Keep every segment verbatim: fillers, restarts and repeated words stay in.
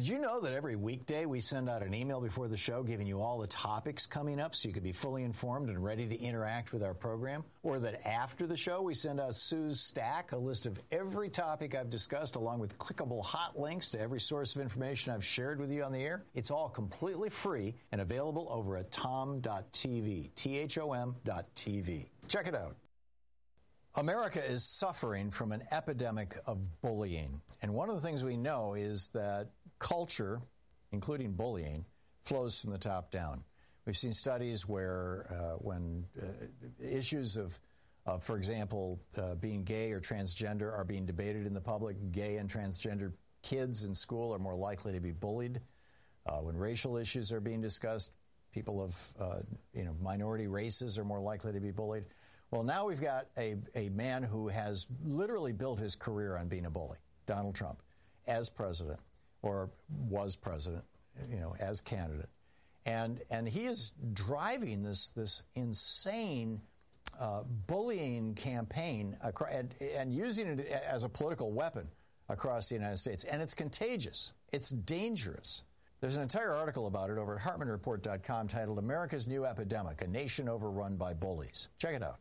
Did you know that every weekday we send out an email before the show giving you all the topics coming up so you can be fully informed and ready to interact with our program? Or that after the show we send out Sue's Stack, a list of every topic I've discussed along with clickable hot links to every source of information I've shared with you on the air? It's all completely free and available over at tom dot t v, T H O M dot T V. Check it out. America is suffering from an epidemic of bullying. And one of the things we know is that culture, including bullying, flows from the top down. We've seen studies where uh, when uh, issues of, uh, for example, uh, being gay or transgender are being debated in the public, gay and transgender kids in school are more likely to be bullied. Uh, when racial issues are being discussed, people of uh, you know minority races are more likely to be bullied. Well, now we've got a, a man who has literally built his career on being a bully, Donald Trump, as president, or was president, you know, as candidate. And and he is driving this this insane uh, bullying campaign across, and, and using it as a political weapon across the United States. And it's contagious. It's dangerous. There's an entire article about it over at Hartman Report dot com titled America's New Epidemic, A Nation Overrun by Bullies. Check it out.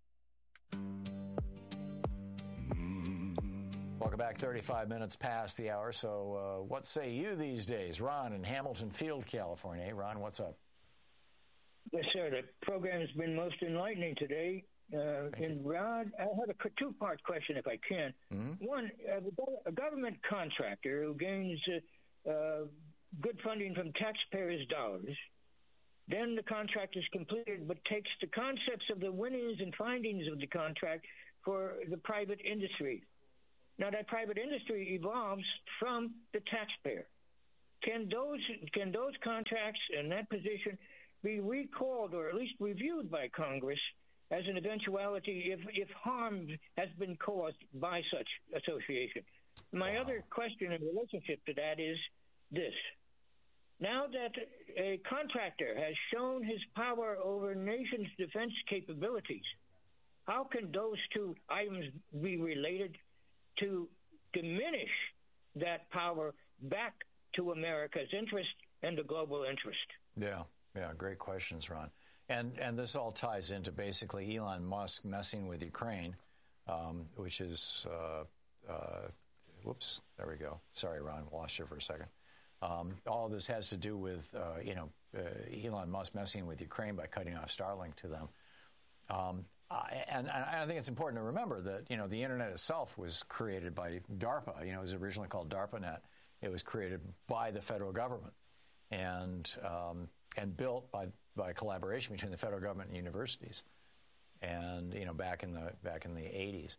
Welcome back. thirty-five minutes past the hour. So uh, what say you these days? Ron in Hamilton Field, California. Hey, Ron, what's up? Yes, sir. The program has been most enlightening today. Uh, and Rod, I have a two-part question, if I can. Mm-hmm. One, uh, a government contractor who gains uh, uh, good funding from taxpayers' dollars. Then the contract is completed, but takes the concepts of the winnings and findings of the contract for the private industry. Now, that private industry evolves from the taxpayer. Can those can those contracts and that position be recalled or at least reviewed by Congress as an eventuality if, if harm has been caused by such association? My wow. other question in relationship to that is this. Now that a contractor has shown his power over nation's defense capabilities, how can those two items be related to diminish that power back to America's interest and the global interest? Yeah, yeah, great questions, Ron. And and this all ties into basically Elon Musk messing with Ukraine, um, which is, uh, uh, whoops, there we go. Sorry, Ron, lost you for a second. Um, all of this has to do with, uh, you know, uh, Elon Musk messing with Ukraine by cutting off Starlink to them. Um, uh, and, and I think it's important to remember that, you know, the Internet itself was created by DARPA. You know, it was originally called DARPANet. It was created by the federal government and um, and built by by collaboration between the federal government and universities. And, you know, back in the back in the eighties.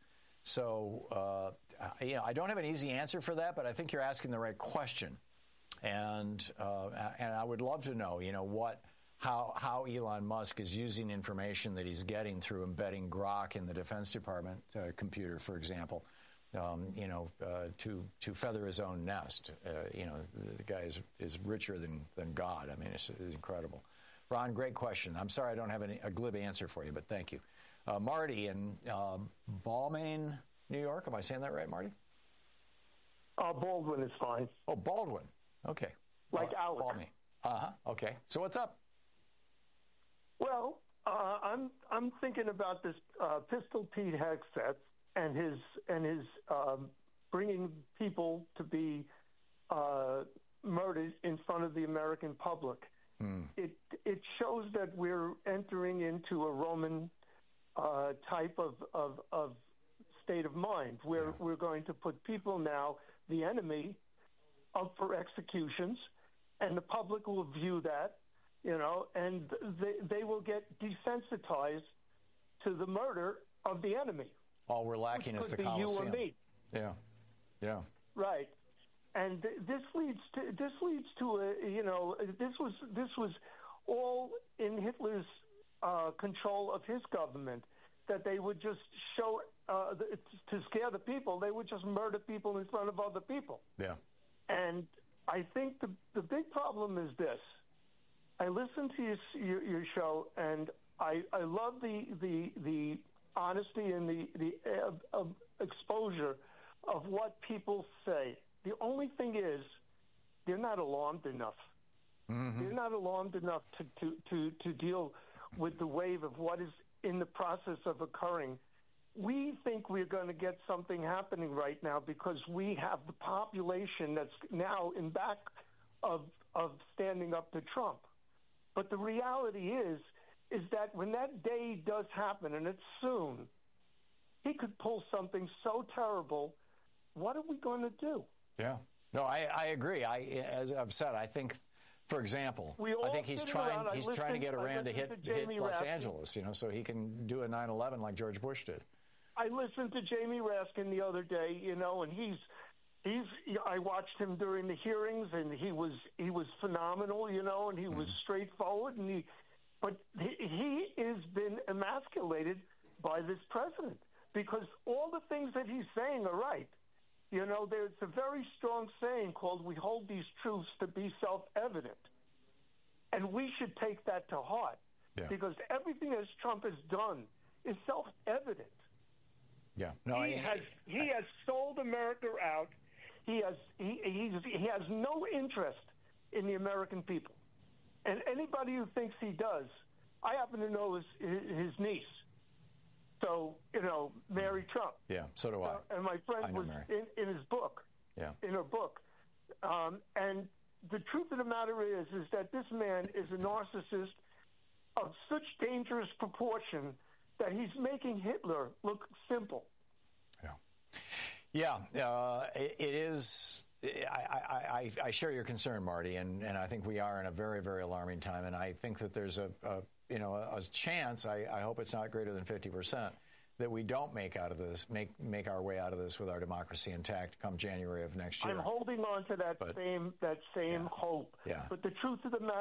So, uh, you know, I don't have an easy answer for that, but I think you're asking the right question. And uh, and I would love to know, you know, what how how Elon Musk is using information that he's getting through embedding Grok in the Defense Department uh, computer, for example, um, you know, uh, to to feather his own nest. Uh, you know, the, the guy is, is richer than than God. I mean, it's, it's incredible. Ron, great question. I'm sorry I don't have any, a glib answer for you, but thank you. Uh, Marty in uh, Balmain, New York. Am I saying that right, Marty? Uh, Baldwin is fine. Oh, Baldwin. Okay. Like uh, Alec. Call me. Uh-huh. Okay. So what's up? Well, uh, I'm I'm thinking about this uh, Pistol Pete Hegseth and his and his um, bringing people to be uh, murdered in front of the American public. Hmm. It it shows that we're entering into a Roman uh, type of, of of state of mind where yeah. we're going to put people now, the enemy, up for executions, and the public will view that, you know, and they they will get desensitized to the murder of the enemy. All we're lacking is the Colosseum. You or me. Yeah, yeah. Right, and th- this leads to this leads to a you know this was this was all in Hitler's uh, control of his government, that they would just show uh, to scare the people. They would just murder people in front of other people. Yeah. And I think the the big problem is this. I listen to your your, your show, and I, I love the the the honesty and the the uh, uh, exposure of what people say. The only thing is, they're not alarmed enough. Mm-hmm. They're not alarmed enough to, to, to, to deal with the wave of what is in the process of occurring. We think we're going to get something happening right now because we have the population that's now in back of of standing up to Trump. But the reality is, is that when that day does happen, and it's soon, he could pull something so terrible. What are we going to do? Yeah. No, I, I agree. I, as I've said, I think, for example, I think he's trying around. he's trying to get Iran to hit, to hit Los Raskin. Angeles, you know, so he can do a nine eleven like George Bush did. I listened to Jamie Raskin the other day, you know, and he's he's. I watched him during the hearings, and he was he was phenomenal, you know, and he mm-hmm. was straightforward, and he, but he, he has been emasculated by this president because all the things that he's saying are right. You know, there's a very strong saying called, we hold these truths to be self-evident. And we should take that to heart yeah. because everything that Trump has done is self-evident. Yeah. No, he, I, has, he has sold America out. He has, he, he's, he has no interest in the American people. And anybody who thinks he does, I happen to know his, his niece. So, you know, Mary Trump. Yeah, so do I. Uh, and my friend was in, in his book, yeah. in her book. Um, and the truth of the matter is, is that this man is a narcissist of such dangerous proportion that he's making Hitler look simple. Yeah. Yeah, uh, it, it is. I, I, I share your concern, Marty, and, and I think we are in a very, very alarming time. And I think that there's a, a you know, a, a chance, I, I hope it's not greater than fifty percent, that we don't make out of this, make make our way out of this with our democracy intact come January of next year. I'm holding on to that but, same that same yeah. hope. Yeah. But the truth of the matter